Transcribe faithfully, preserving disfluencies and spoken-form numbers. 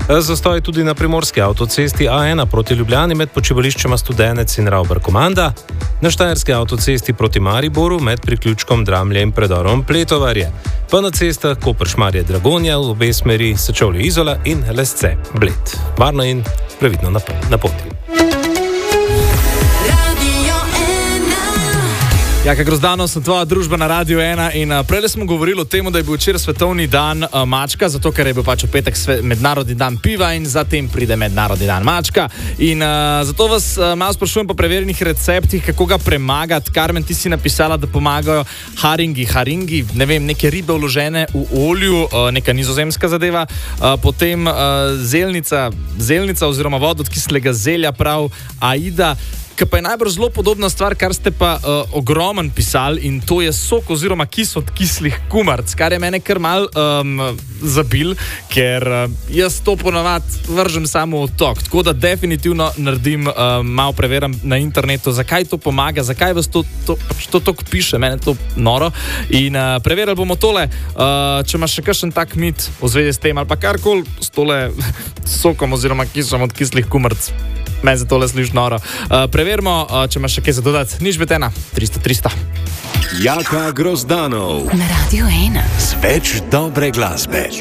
Zastoj tudi na primorski avtocesti A ena proti Ljubljani med počivališčema Studenec in Ravbar Komanda, na štajerski avtocesti proti Mariboru med priključkom Dramlje in predorom Pletovarje, pa na cestah Koper-Šmarje Dragonja v obe smeri Sečovlje-Izola in Lesce Bled. Varno in previdno na, na poti. Jaka Grozdano, sem tvoja družba na Radiu ena in uh, prej smo govorili o tem, da je bil včeraj svetovni dan uh, mačka, zato ker je bil pač v petek sve, mednarodni dan piva in zatem pride mednarodni dan mačka. In uh, zato vas uh, malo sprašujem po preverjenih receptih, kako ga premagati. Carmen, ti si napisala, da pomagajo haringi, haringi, ne vem, neke ribe vložene v olju, uh, neka nizozemska zadeva, uh, potem uh, zelnica, zelnica oziroma voda od kislega zelja, prav Aida. Ki pa je najbrž zelo podobna stvar, kar ste pa uh, ogromen pisali, in to je sok oziroma kis od kislih kumaric, kar je mene kar mal um, zabil, ker uh, jaz to ponavadi vržem samo v tok. Tako da definitivno naredim, uh, malo preverim na internetu, zakaj to pomaga, zakaj vas to, to, to tok piše, mene to noro. In uh, preverili bomo tole, uh, če imaš še kakšen tak mit v zvezi s tem, ali pa karkoli s tole sokom oziroma kisom od kislih kumaric. Me za tole sliš noro. Uh, preverimo, uh, če imaš še kaj za dodati. Nič betena, tristo tristo. Jaka Grozdanov. Na Radiu ena. Z več dobre glasbe.